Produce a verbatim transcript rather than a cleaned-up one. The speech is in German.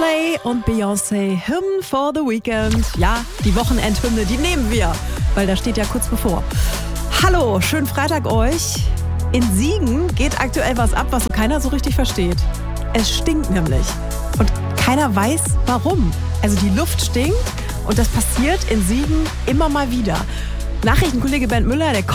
Coldplay und Beyoncé, Hymn for the Weekend. Ja, die Wochenendhymne, die nehmen wir, weil da steht ja kurz bevor. Hallo, schönen Freitag euch. In Siegen geht aktuell was ab, was keiner so richtig versteht. Es stinkt nämlich. Und keiner weiß, warum. Also die Luft stinkt und das passiert in Siegen immer mal wieder. Nachrichtenkollege Bernd Müller, der